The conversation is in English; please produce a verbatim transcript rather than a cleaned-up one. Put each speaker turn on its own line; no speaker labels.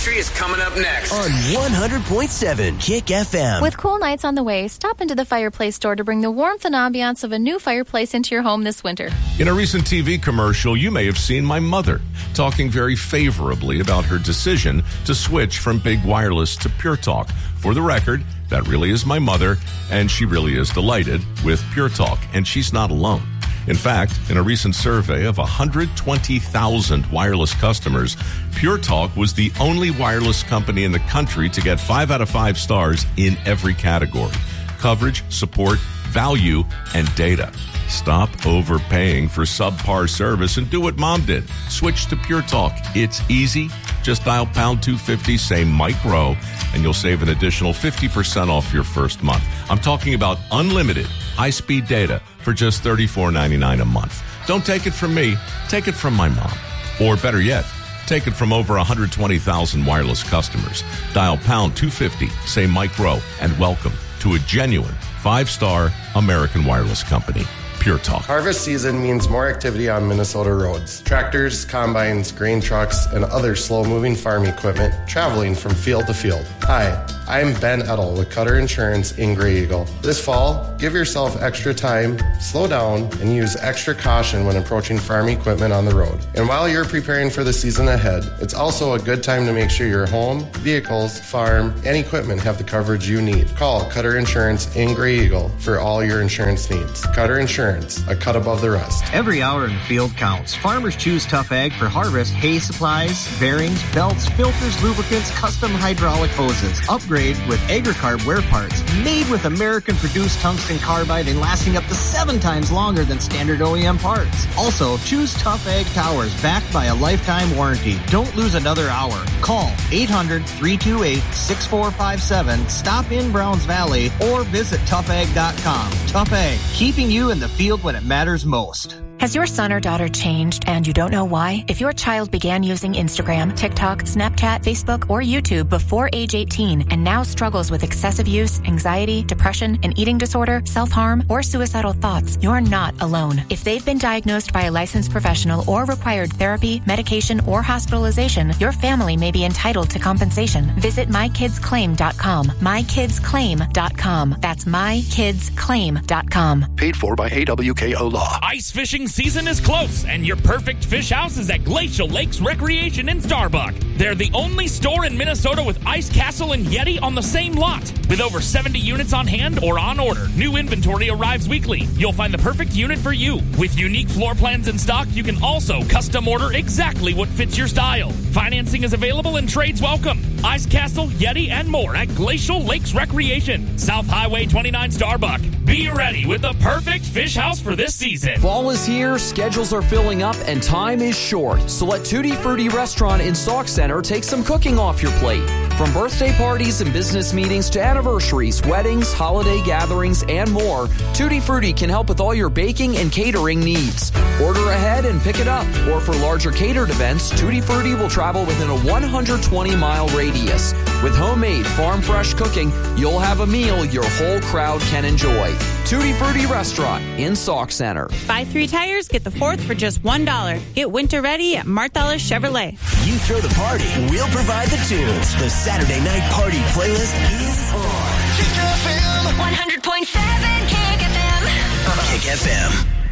Country is coming up next
on one hundred point seven Kick F M.
With cool nights on the way, stop into the Fireplace store to bring the warmth and ambiance of a new fireplace into your home this winter.
In a recent T V commercial, you may have seen my mother talking very favorably about her decision to switch from Big Wireless to Pure Talk. For the record, that really is my mother, and she really is delighted with Pure Talk, and she's not alone. In fact, in a recent survey of one hundred twenty thousand wireless customers, Pure Talk was the only wireless company in the country to get five out of five stars in every category: coverage, support, value, and data. Stop overpaying for subpar service and do what Mom did. Switch to Pure Talk. It's easy. Just dial pound two fifty, say Mike Rowe, and you'll save an additional fifty percent off your first month. I'm talking about unlimited high-speed data for just thirty-four ninety-nine a month. Don't take it from me. Take it from my mom. Or better yet, take it from over one hundred twenty thousand wireless customers. Dial pound two fifty, say Mike Rowe, and welcome to a genuine five-star American wireless company. Pure Talk.
Harvest season means more activity on Minnesota roads. Tractors, combines, grain trucks, and other slow-moving farm equipment traveling from field to field. Hi, I'm Ben Edel with Cutter Insurance in Grey Eagle. This fall, give yourself extra time, slow down, and use extra caution when approaching farm equipment on the road. And while you're preparing for the season ahead, it's also a good time to make sure your home, vehicles, farm, and equipment have the coverage you need. Call Cutter Insurance in Grey Eagle for all your insurance needs. Cutter Insurance, a cut above the rest.
Every hour in the field counts. Farmers choose Tough Ag for harvest hay supplies, bearings, belts, filters, lubricants, custom hydraulic hoses. Upgrade with AgriCarb wear parts made with American-produced tungsten carbide and lasting up to seven times longer than standard O E M parts. Also, choose Tough Ag towers backed by a lifetime warranty. Don't lose another hour. Call eight hundred, three two eight, six four five seven, stop in Browns Valley, or visit tough ag dot com. Tough Ag, keeping you in the field when it matters most.
Has your son or daughter changed and you don't know why? If your child began using Instagram, TikTok, Snapchat, Facebook, or YouTube before age eighteen and now struggles with excessive use, anxiety, depression, an eating disorder, self-harm, or suicidal thoughts, you're not alone. If they've been diagnosed by a licensed professional or required therapy, medication, or hospitalization, your family may be entitled to compensation. Visit my kids claim dot com. my kids claim dot com. That's my kids claim dot com.
Paid for by A W K O Law.
Ice fishing season is close, and your perfect fish house is at Glacial Lakes Recreation in Starbuck. They're the only store in Minnesota with Ice Castle and Yeti on the same lot. With over seventy units on hand or on order, new inventory arrives weekly. You'll find the perfect unit for you. With unique floor plans in stock, you can also custom order exactly what fits your style. Financing is available and trades welcome. Ice Castle, Yeti, and more at Glacial Lakes Recreation, South Highway twenty-nine Starbuck. Be ready with the perfect fish house for this season.
Fall is here, schedules are filling up, and time is short. So let Tutti Frutti Restaurant in Sauk Center take some cooking off your plate. From birthday parties and business meetings to anniversaries, weddings, holiday gatherings, and more, Tutti Frutti can help with all your baking and catering needs. Order ahead and pick it up. Or for larger catered events, Tutti Frutti will travel within a one hundred twenty mile radius. With homemade, farm-fresh cooking, you'll have a meal your whole crowd can enjoy. Tutti Frutti Restaurant in Sauk Center.
Buy three tires, get the fourth for just one dollar. Get winter ready at Marthalis Chevrolet.
You throw the party, we'll provide the tunes. The Saturday Night Party playlist is on.
Kick F M. one hundred point seven Kick F M.
Kick F M.